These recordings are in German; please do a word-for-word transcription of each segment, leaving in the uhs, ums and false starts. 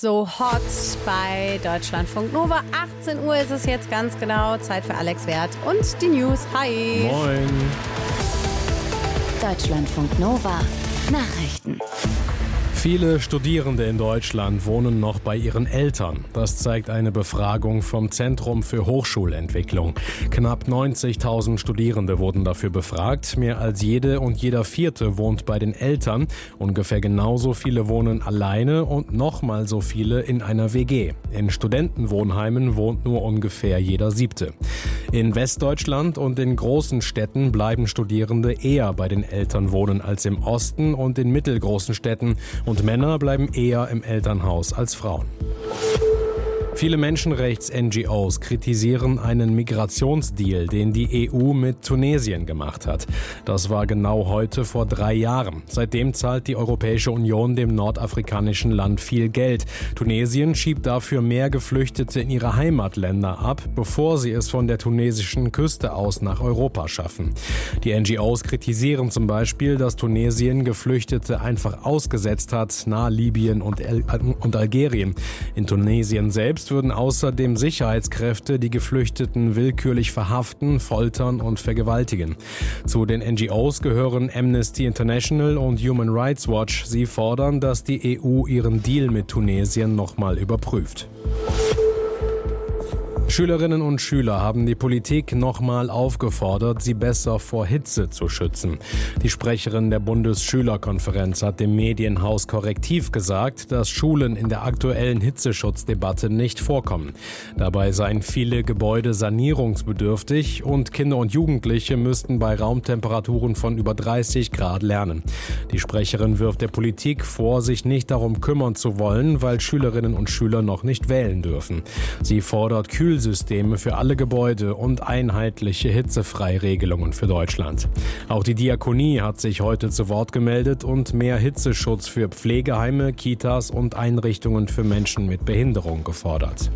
So hot bei Deutschlandfunk Nova. achtzehn Uhr ist es jetzt ganz genau. Zeit für Alex Wert und die News. Hi. Moin. Deutschlandfunk Nova. Nachrichten. Viele Studierende in Deutschland wohnen noch bei ihren Eltern. Das zeigt eine Befragung vom Zentrum für Hochschulentwicklung. Knapp neunzigtausend Studierende wurden dafür befragt. Mehr als jede und jeder Vierte wohnt bei den Eltern. Ungefähr genauso viele wohnen alleine und nochmal so viele in einer W G. In Studentenwohnheimen wohnt nur ungefähr jeder Siebte. In Westdeutschland und in großen Städten bleiben Studierende eher bei den Eltern wohnen als im Osten und in mittelgroßen Städten. Und Männer bleiben eher im Elternhaus als Frauen. Viele Menschenrechts-N G Os kritisieren einen Migrationsdeal, den die E U mit Tunesien gemacht hat. Das war genau heute vor drei Jahren. Seitdem zahlt die Europäische Union dem nordafrikanischen Land viel Geld. Tunesien schiebt dafür mehr Geflüchtete in ihre Heimatländer ab, bevor sie es von der tunesischen Küste aus nach Europa schaffen. Die N G Os kritisieren zum Beispiel, dass Tunesien Geflüchtete einfach ausgesetzt hat, nahe Libyen und, El- und Algerien. In Tunesien selbst würden außerdem Sicherheitskräfte die Geflüchteten willkürlich verhaften, foltern und vergewaltigen. Zu den N G Os gehören Amnesty International und Human Rights Watch. Sie fordern, dass die E U ihren Deal mit Tunesien nochmal überprüft. Schülerinnen und Schüler haben die Politik nochmal aufgefordert, sie besser vor Hitze zu schützen. Die Sprecherin der Bundesschülerkonferenz hat dem Medienhaus Korrektiv gesagt, dass Schulen in der aktuellen Hitzeschutzdebatte nicht vorkommen. Dabei seien viele Gebäude sanierungsbedürftig und Kinder und Jugendliche müssten bei Raumtemperaturen von über dreißig Grad lernen. Die Sprecherin wirft der Politik vor, sich nicht darum kümmern zu wollen, weil Schülerinnen und Schüler noch nicht wählen dürfen. Sie fordert Kühl Systeme für alle Gebäude und einheitliche Hitzefreiregelungen für Deutschland. Auch die Diakonie hat sich heute zu Wort gemeldet und mehr Hitzeschutz für Pflegeheime, Kitas und Einrichtungen für Menschen mit Behinderung gefordert.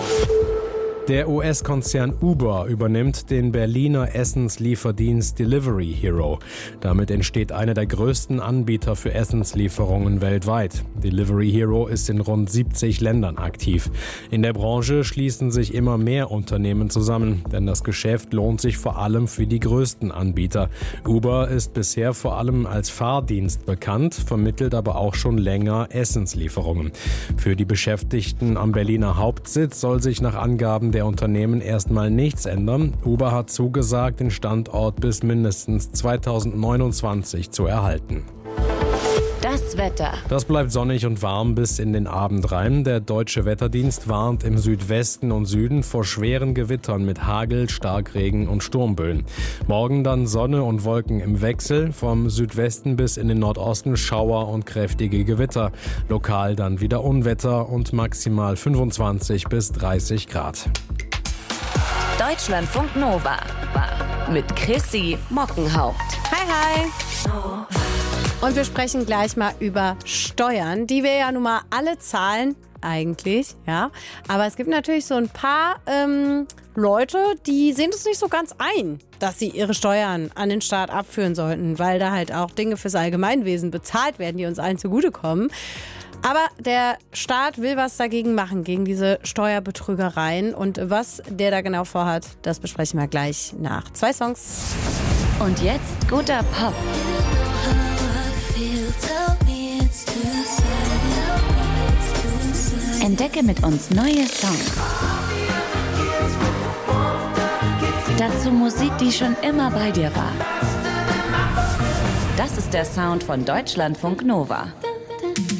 Der U S-Konzern Uber übernimmt den Berliner Essenslieferdienst Delivery Hero. Damit entsteht einer der größten Anbieter für Essenslieferungen weltweit. Delivery Hero ist in rund siebzig Ländern aktiv. In der Branche schließen sich immer mehr Unternehmen zusammen, denn das Geschäft lohnt sich vor allem für die größten Anbieter. Uber ist bisher vor allem als Fahrdienst bekannt, vermittelt aber auch schon länger Essenslieferungen. Für die Beschäftigten am Berliner Hauptsitz soll sich nach Angaben der Unternehmen erstmal nichts ändern. Uber hat zugesagt, den Standort bis mindestens zweitausendneunundzwanzig zu erhalten. Das Wetter. Das bleibt sonnig und warm bis in den Abend rein. Der Deutsche Wetterdienst warnt im Südwesten und Süden vor schweren Gewittern mit Hagel, Starkregen und Sturmböen. Morgen dann Sonne und Wolken im Wechsel. Vom Südwesten bis in den Nordosten Schauer und kräftige Gewitter. Lokal dann wieder Unwetter und maximal fünfundzwanzig bis dreißig Grad. Deutschlandfunk Nova mit Chrissy Mockenhaupt. Hi, hi. Und wir sprechen gleich mal über Steuern, die wir ja nun mal alle zahlen, eigentlich, ja. Aber es gibt natürlich so ein paar ähm, Leute, die sehen es nicht so ganz ein, dass sie ihre Steuern an den Staat abführen sollten, weil da halt auch Dinge fürs Allgemeinwesen bezahlt werden, die uns allen zugutekommen. Aber der Staat will was dagegen machen, gegen diese Steuerbetrügereien. Und was der da genau vorhat, das besprechen wir gleich nach zwei Songs. Und jetzt guter Pop. Entdecke mit uns neue Songs. Dazu Musik, die schon immer bei dir war. Das ist der Sound von Deutschlandfunk Nova.